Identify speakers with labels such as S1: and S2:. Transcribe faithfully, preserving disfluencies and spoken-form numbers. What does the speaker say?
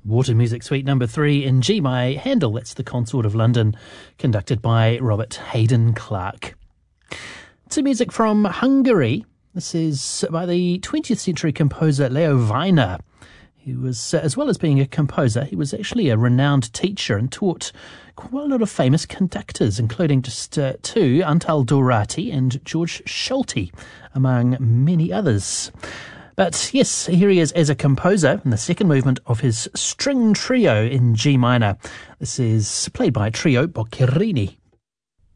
S1: Water Music Suite number three in G minor, Handel, that's the Consort of London, conducted by Robert Hayden Clark. To music from Hungary. This is by the twentieth century composer Leo Weiner. He was, uh, as well as being a composer, he was actually a renowned teacher and taught quite a lot of famous conductors, including just uh, two, Antal Dorati and George Schulte, among many others. But yes, here he is as a composer in the second movement of his string trio in G minor. This is played by Trio Boccherini.